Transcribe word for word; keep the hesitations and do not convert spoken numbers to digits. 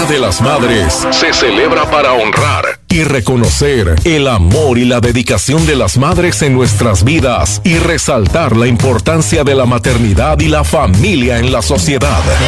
Día de las Madres se celebra para honrar y reconocer el amor y la dedicación de las madres en nuestras vidas y resaltar la importancia de la maternidad y la familia en la sociedad.